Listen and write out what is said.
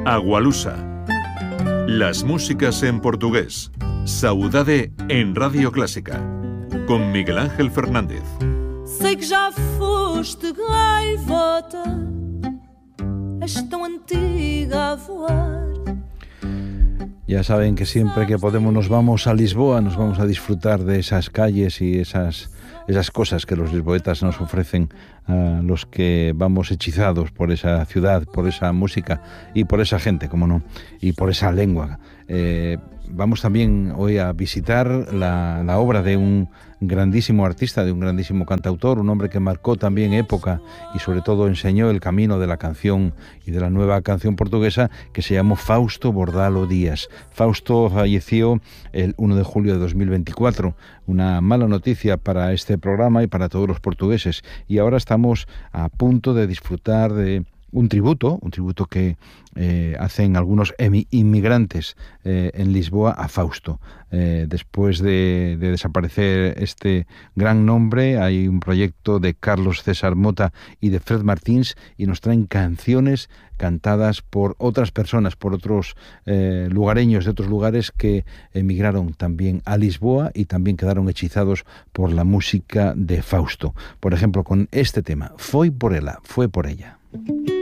Agualusa. Las músicas en portugués. Saudade en Radio Clásica. Con Miguel Ángel Fernández. Sei que já foste gaivota, és tão antiga a voar. Ya saben que siempre que podemos nos vamos a Lisboa, nos vamos a disfrutar de esas calles y esas cosas que los lisboetas nos ofrecen a los que vamos hechizados por esa ciudad, por esa música y por esa gente, como no, y por esa lengua. Vamos también hoy a visitar la obra de un grandísimo artista, de un grandísimo cantautor, un hombre que marcó también época y sobre todo enseñó el camino de la canción y de la nueva canción portuguesa, que se llamó Fausto Bordalo Díaz. Fausto falleció el 1 de julio de 2024, una mala noticia para este programa y para todos los portugueses, y ahora estamos a punto de disfrutar de un tributo que hacen algunos inmigrantes en Lisboa a Fausto. Después de desaparecer este gran nombre, hay un proyecto de Carlos César Mota y de Fred Martins, y nos traen canciones cantadas por otras personas, por otros lugareños de otros lugares que emigraron también a Lisboa y también quedaron hechizados por la música de Fausto. Por ejemplo, con este tema, Foi por ela, fue por ella.